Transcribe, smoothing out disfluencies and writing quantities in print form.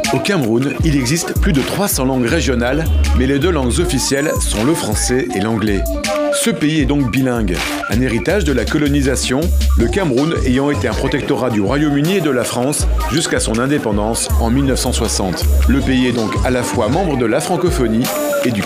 Au Cameroun, il existe plus de 300 langues régionales, mais les deux langues officielles sont le français et l'anglais. Ce pays est donc bilingue. Un héritage de la colonisation, le Cameroun ayant été un protectorat du Royaume-Uni et de la France jusqu'à son indépendance en 1960. Le pays est donc à la fois membre de la francophonie et du